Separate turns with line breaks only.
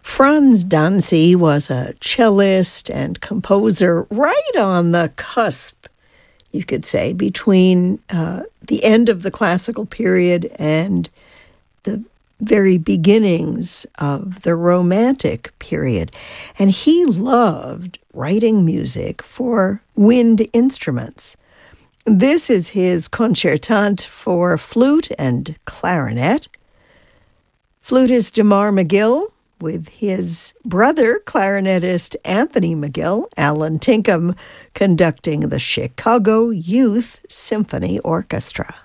Franz Danzi was a cellist and composer right on the cusp, you could say, between the end of the classical period and the very beginnings of the Romantic period. And he loved writing music for wind instruments. This is his concertante for flute and clarinet. Flutist Jamar McGill, with his brother, clarinetist Anthony McGill, Alan Tinkham, conducting the Chicago Youth Symphony Orchestra.